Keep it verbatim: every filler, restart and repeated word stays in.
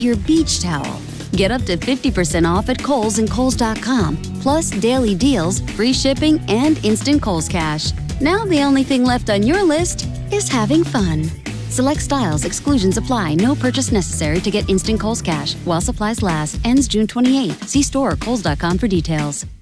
your beach towel. Get up to fifty percent off at Kohl's and Kohl's dot com. Plus daily deals, free shipping, and instant Kohl's Cash. Now the only thing left on your list is having fun. Select styles, exclusions apply. No purchase necessary to get instant Kohl's Cash. While supplies last. Ends June twenty-eighth. See store or Kohl's dot com for details.